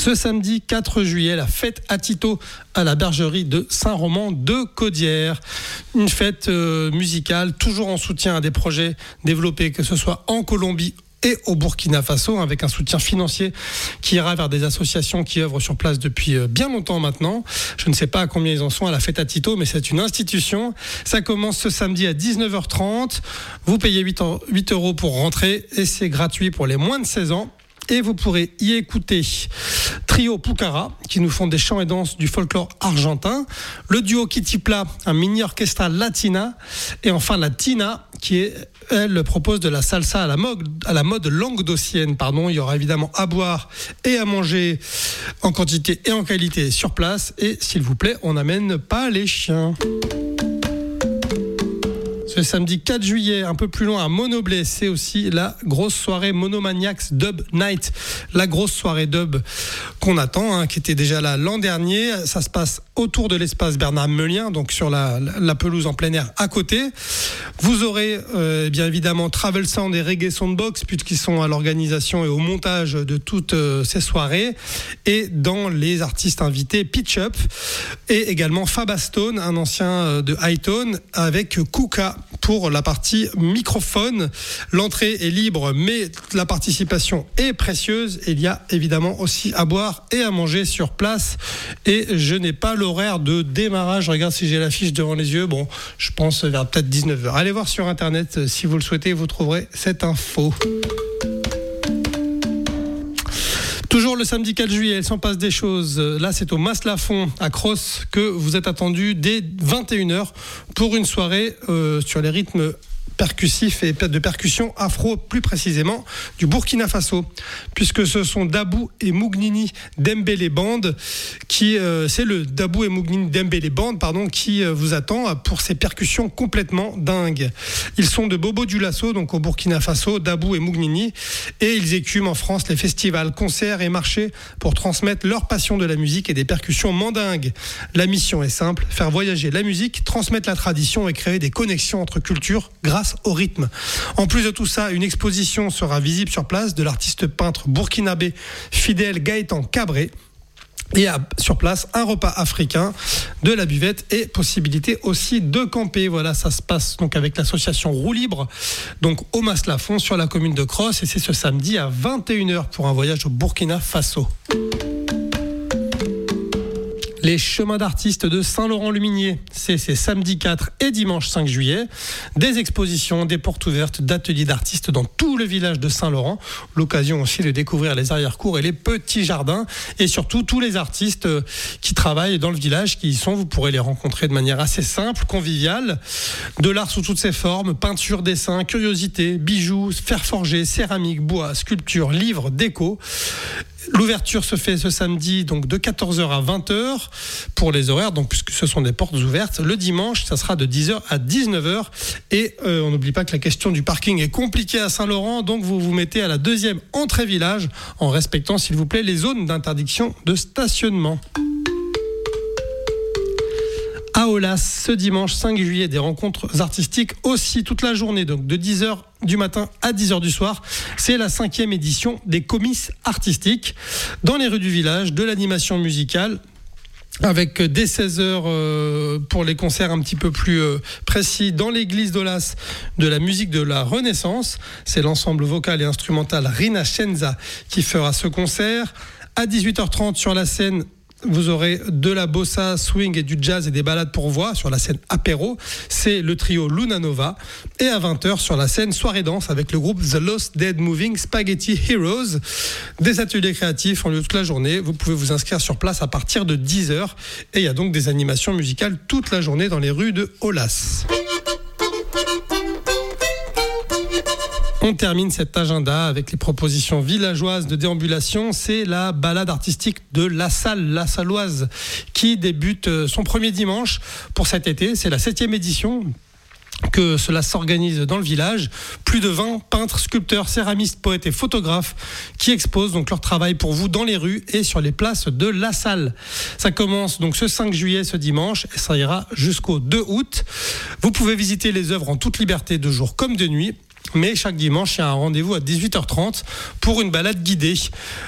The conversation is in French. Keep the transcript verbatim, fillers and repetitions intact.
Ce samedi quatre juillet, la fête à Tito à la bergerie de Saint-Roman de Caudière. Une fête euh, musicale, toujours en soutien à des projets développés, que ce soit en Colombie et au Burkina Faso, avec un soutien financier qui ira vers des associations qui œuvrent sur place depuis bien longtemps maintenant. Je ne sais pas à combien ils en sont à la fête à Tito, mais c'est une institution. Ça commence ce samedi à dix-neuf heures trente. Vous payez huit euros pour rentrer et c'est gratuit pour les moins de seize ans. Et vous pourrez y écouter Trio Pucara, qui nous font des chants et danses du folklore argentin. Le duo Kitty Pla, un mini orchestra latina. Et enfin la Tina, qui est, elle propose de la salsa à la mode, à la mode languedocienne. Pardon. Il y aura évidemment à boire et à manger en quantité et en qualité sur place. Et s'il vous plaît, on n'amène pas les chiens. Ce samedi quatre juillet, un peu plus loin à Monoblé, c'est aussi la grosse soirée Monomaniacs Dub Night. La grosse soirée dub qu'on attend, hein, qui était déjà là l'an dernier. Ça se passe autour de l'espace Bernard Meulien, donc sur la, la pelouse en plein air à côté. Vous aurez euh, bien évidemment Travel Sound et Reggae Soundbox, puisqu'ils sont à l'organisation et au montage de toutes euh, ces soirées. Et dans les artistes invités, Pitch Up et également Fabastone, un ancien euh, de Hightone, avec Kuka pour la partie microphone. L'entrée est libre, mais la participation est précieuse. Il y a évidemment aussi à boire et à manger sur place. Et je n'ai pas l'horaire de démarrage. Je regarde si j'ai l'affiche devant les yeux. Bon, je pense vers peut-être dix-neuf heures. Allez voir sur Internet, si vous le souhaitez, vous trouverez cette info. Toujours le samedi quatre juillet, il s'en passe des choses. Là, c'est au Mas-Lafon, à Cross, que vous êtes attendu dès vingt et une heures pour une soirée euh, sur les rythmes percussifs et de percussion afro, plus précisément du Burkina Faso, puisque ce sont Dabou et Mougnini Dembélé Band qui euh, c'est le Dabou et Mougnini Dembélé Band pardon qui euh, vous attend pour ces percussions complètement dingues. Ils sont de Bobo Dioulasso, donc au Burkina Faso, Dabou et Mougnini, et ils écument en France les festivals, concerts et marchés pour transmettre leur passion de la musique et des percussions mandingues. La mission est simple, faire voyager la musique, transmettre la tradition et créer des connexions entre cultures grâce au rythme. En plus de tout ça, une exposition sera visible sur place de l'artiste peintre burkinabé Fidèle Gaëtan Cabré. Et à, sur place, un repas africain, de la buvette et possibilité aussi de camper. Voilà, ça se passe donc avec l'association Roue Libre, donc au Mas-Lafon sur la commune de Cross, et c'est ce samedi à vingt et une heures pour un voyage au Burkina Faso. Les chemins d'artistes de Saint-Laurent-le-Minier, c'est, c'est samedi quatre et dimanche cinq juillet. Des expositions, des portes ouvertes, d'ateliers d'artistes dans tout le village de Saint-Laurent. L'occasion aussi de découvrir les arrière-cours et les petits jardins. Et surtout, tous les artistes qui travaillent dans le village, qui y sont, vous pourrez les rencontrer de manière assez simple, conviviale. De l'art sous toutes ses formes, peinture, dessin, curiosité, bijoux, fer forgé, céramique, bois, sculpture, livres, déco. L'ouverture se fait ce samedi donc de quatorze heures à vingt heures pour les horaires, donc puisque ce sont des portes ouvertes. Le dimanche, ça sera de dix heures à dix-neuf heures. Et euh, on n'oublie pas que la question du parking est compliquée à Saint-Laurent, donc vous vous mettez à la deuxième entrée village en respectant, s'il vous plaît, les zones d'interdiction de stationnement. À Olas, ce dimanche cinq juillet, des rencontres artistiques aussi toute la journée, donc de dix heures du matin à dix heures du soir. C'est la cinquième édition des comices artistiques dans les rues du village, de l'animation musicale, avec dès seize heures euh, pour les concerts un petit peu plus euh, précis dans l'église d'Olas, de la musique de la Renaissance. C'est l'ensemble vocal et instrumental Rinascenza qui fera ce concert. À dix-huit heures trente sur la scène, vous aurez de la bossa, swing et du jazz et des ballades pour voix sur la scène apéro. C'est le trio Luna Nova. Et à vingt heures sur la scène soirée danse avec le groupe The Lost Dead Moving Spaghetti Heroes. Des ateliers créatifs en lieu toute la journée. Vous pouvez vous inscrire sur place à partir de dix heures. Et il y a donc des animations musicales toute la journée dans les rues de Olas. On termine cet agenda avec les propositions villageoises de déambulation. C'est la balade artistique de La Salle, la Salloise, qui débute son premier dimanche pour cet été. C'est la septième édition que cela s'organise dans le village. Plus de vingt peintres, sculpteurs, céramistes, poètes et photographes qui exposent donc leur travail pour vous dans les rues et sur les places de La Salle. Ça commence donc ce cinq juillet, ce dimanche, et ça ira jusqu'au deux août. Vous pouvez visiter les œuvres en toute liberté de jour comme de nuit. Mais chaque dimanche, il y a un rendez-vous à dix-huit heures trente pour une balade guidée.